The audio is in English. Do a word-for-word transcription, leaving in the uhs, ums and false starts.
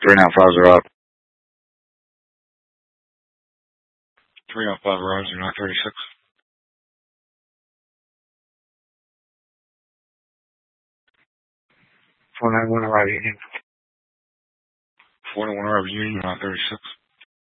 Three nine five zero. Three nine five zero zero nine thirty six. Four nine one arrive Union. Four nine one arrive Union nine thirty six.